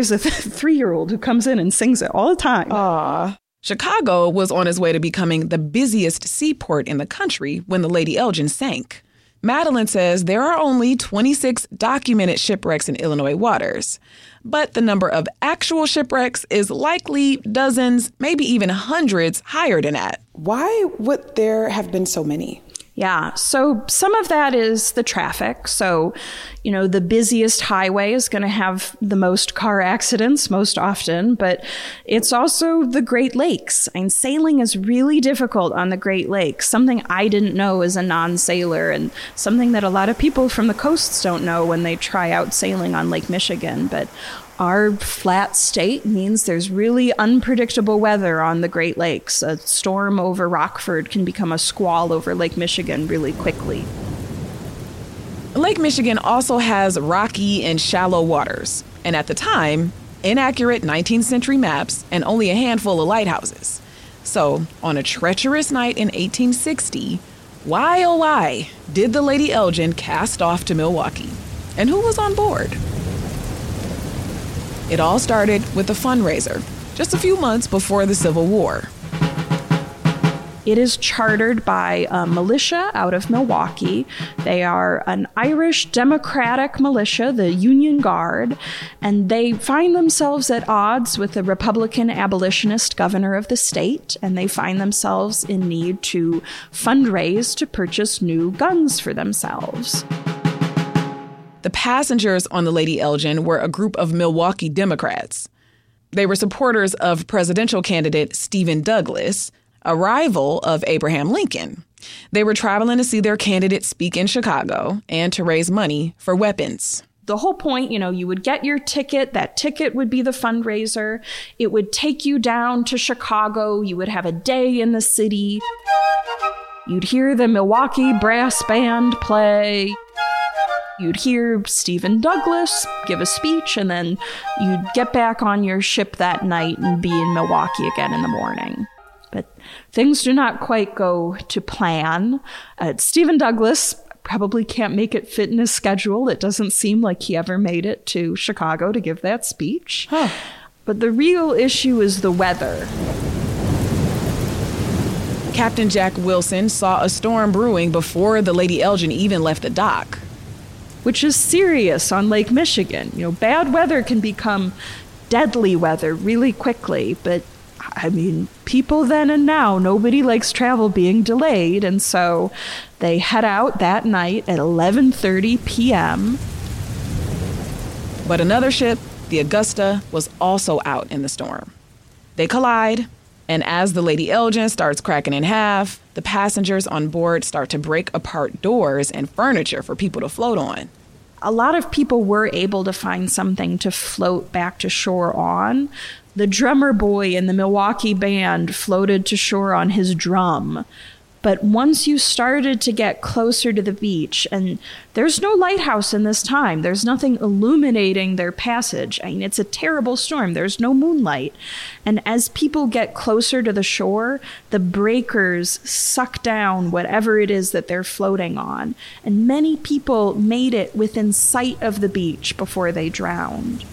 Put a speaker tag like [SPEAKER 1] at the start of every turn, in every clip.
[SPEAKER 1] There's a 3-year-old who comes in and sings it all the time.
[SPEAKER 2] Aww. Chicago was on its way to becoming the busiest seaport in the country when the Lady Elgin sank. Madeline says there are only 26 documented shipwrecks in Illinois waters, but the number of actual shipwrecks is likely dozens, maybe even hundreds higher than that.
[SPEAKER 3] Why would there have been so many?
[SPEAKER 1] Yeah, so some of that is the traffic. So, the busiest highway is going to have the most car accidents most often, but it's also the Great Lakes. And sailing is really difficult on the Great Lakes, something I didn't know as a non-sailor and something that a lot of people from the coasts don't know when they try out sailing on Lake Michigan. But our flat state means there's really unpredictable weather on the Great Lakes. A storm over Rockford can become a squall over Lake Michigan really quickly.
[SPEAKER 2] Lake Michigan also has rocky and shallow waters, and at the time, inaccurate 19th century maps and only a handful of lighthouses. So, on a treacherous night in 1860, why oh why did the Lady Elgin cast off to Milwaukee? And who was on board? It all started with a fundraiser, just a few months before the Civil War.
[SPEAKER 1] It is chartered by a militia out of Milwaukee. They are an Irish Democratic militia, the Union Guard, and they find themselves at odds with the Republican abolitionist governor of the state, and they find themselves in need to fundraise to purchase new guns for themselves.
[SPEAKER 2] The passengers on the Lady Elgin were a group of Milwaukee Democrats. They were supporters of presidential candidate Stephen Douglas, a rival of Abraham Lincoln. They were traveling to see their candidate speak in Chicago and to raise money for weapons.
[SPEAKER 1] The whole point, you would get your ticket. That ticket would be the fundraiser. It would take you down to Chicago. You would have a day in the city. You'd hear the Milwaukee Brass Band play. You'd hear Stephen Douglas give a speech, and then you'd get back on your ship that night and be in Milwaukee again in the morning. But things do not quite go to plan. Stephen Douglas probably can't make it fit in his schedule. It doesn't seem like he ever made it to Chicago to give that speech. But the real issue is the weather.
[SPEAKER 2] Captain Jack Wilson saw a storm brewing before the Lady Elgin even left the dock.
[SPEAKER 1] Which is serious on Lake Michigan. Bad weather can become deadly weather really quickly, but people then and now, nobody likes travel being delayed, and so they head out that night at 11:30 p.m.
[SPEAKER 2] But another ship, the Augusta, was also out in the storm. They collide, and as the Lady Elgin starts cracking in half, the passengers on board start to break apart doors and furniture for people to float on.
[SPEAKER 1] A lot of people were able to find something to float back to shore on. The drummer boy in the Milwaukee band floated to shore on his drum. But once you started to get closer to the beach, and there's no lighthouse in this time, there's nothing illuminating their passage. It's a terrible storm. There's no moonlight. And as people get closer to the shore, the breakers suck down whatever it is that they're floating on. And many people made it within sight of the beach before they drowned.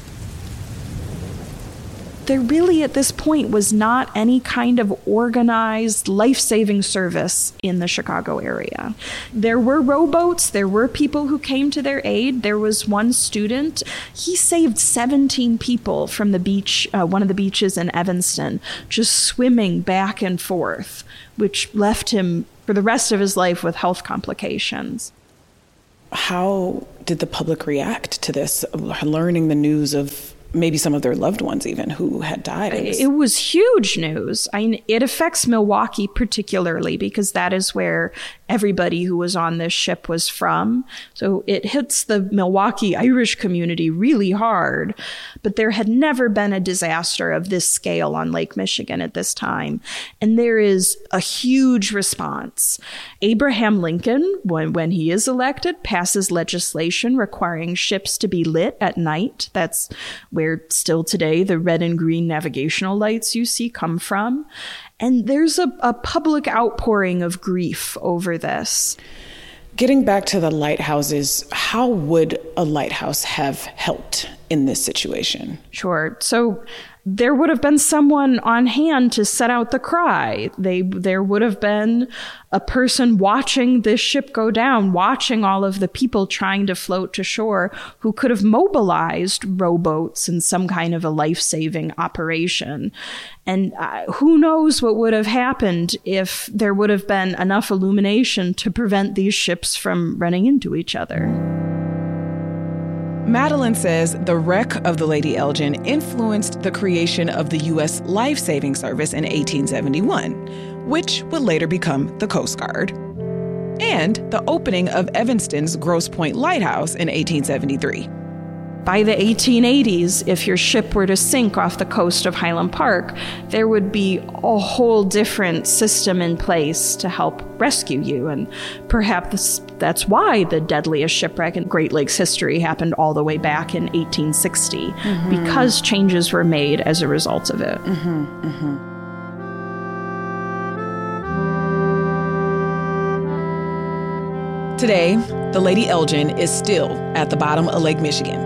[SPEAKER 1] There really, at this point, was not any kind of organized life-saving service in the Chicago area. There were rowboats. There were people who came to their aid. There was one student. He saved 17 people from the beach, one of the beaches in Evanston, just swimming back and forth, which left him for the rest of his life with health complications.
[SPEAKER 3] How did the public react to this, learning the news of maybe some of their loved ones even who had died?
[SPEAKER 1] It was huge news. It affects Milwaukee particularly because that is where everybody who was on this ship was from. So it hits the Milwaukee Irish community really hard. But there had never been a disaster of this scale on Lake Michigan at this time. And there is a huge response. Abraham Lincoln, when he is elected, passes legislation requiring ships to be lit at night. That's where still today the red and green navigational lights you see come from. And there's a public outpouring of grief over this.
[SPEAKER 3] Getting back to the lighthouses, how would a lighthouse have helped in this situation?
[SPEAKER 1] Sure. So there would have been someone on hand to set out the cry. There would have been a person watching this ship go down, watching all of the people trying to float to shore, who could have mobilized rowboats in some kind of a life-saving operation. And who knows what would have happened if there would have been enough illumination to prevent these ships from running into each other.
[SPEAKER 2] Madeline says the wreck of the Lady Elgin influenced the creation of the U.S. Life-Saving Service in 1871, which would later become the Coast Guard, and the opening of Evanston's Grosse Pointe Lighthouse in 1873.
[SPEAKER 1] By the 1880s, if your ship were to sink off the coast of Highland Park, there would be a whole different system in place to help rescue you. And perhaps that's why the deadliest shipwreck in Great Lakes history happened all the way back in 1860, because changes were made as a result of it.
[SPEAKER 2] Today, the Lady Elgin is still at the bottom of Lake Michigan.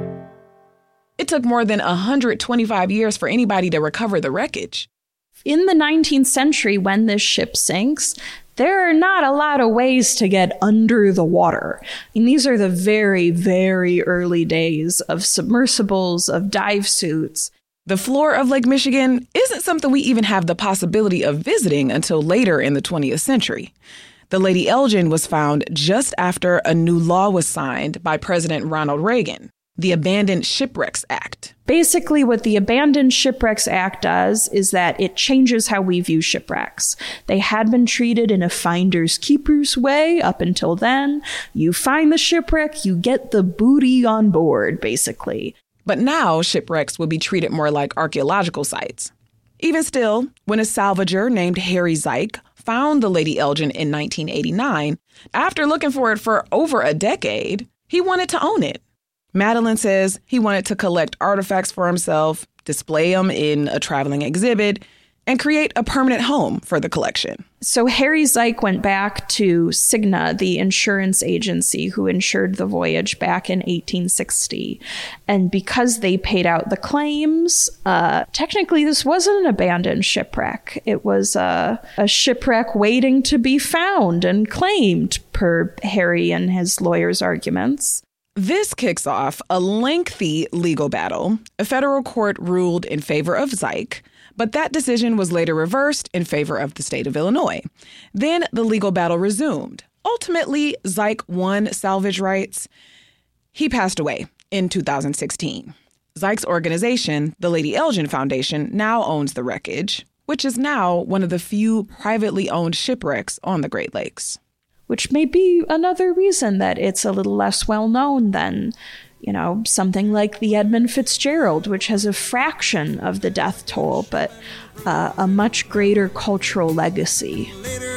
[SPEAKER 2] It took more than 125 years for anybody to recover the wreckage.
[SPEAKER 1] In the 19th century, when this ship sinks, there are not a lot of ways to get under the water. And these are the very, very early days of submersibles, of dive suits.
[SPEAKER 2] The floor of Lake Michigan isn't something we even have the possibility of visiting until later in the 20th century. The Lady Elgin was found just after a new law was signed by President Ronald Reagan, the Abandoned Shipwrecks Act.
[SPEAKER 1] Basically, what the Abandoned Shipwrecks Act does is that it changes how we view shipwrecks. They had been treated in a finder's keeper's way up until then. You find the shipwreck, you get the booty on board, basically.
[SPEAKER 2] But now shipwrecks will be treated more like archaeological sites. Even still, when a salvager named Harry Zike found the Lady Elgin in 1989, after looking for it for over a decade, he wanted to own it. Madeline says he wanted to collect artifacts for himself, display them in a traveling exhibit, and create a permanent home for the collection.
[SPEAKER 1] So Harry Zike went back to Cigna, the insurance agency who insured the voyage back in 1860. And because they paid out the claims, technically this wasn't an abandoned shipwreck. It was a shipwreck waiting to be found and claimed, per Harry and his lawyer's arguments.
[SPEAKER 2] This kicks off a lengthy legal battle. A federal court ruled in favor of Zike, but that decision was later reversed in favor of the state of Illinois. Then the legal battle resumed. Ultimately, Zike won salvage rights. He passed away in 2016. Zike's organization, the Lady Elgin Foundation, now owns the wreckage, which is now one of the few privately owned shipwrecks on the Great Lakes.
[SPEAKER 1] Which may be another reason that it's a little less well known than, something like the Edmund Fitzgerald, which has a fraction of the death toll, but a much greater cultural legacy.